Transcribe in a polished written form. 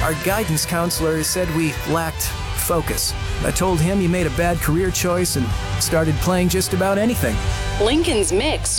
Our guidance counselor said we lacked focus. I told him he made a bad career choice and started playing just about anything. Lincoln's Mix